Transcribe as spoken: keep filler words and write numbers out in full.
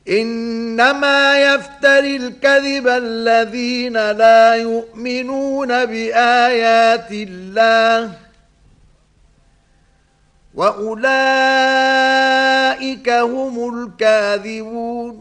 إنما يفتري الكذب الذين لا يؤمنون بآيات الله وأولئك هم الكاذبون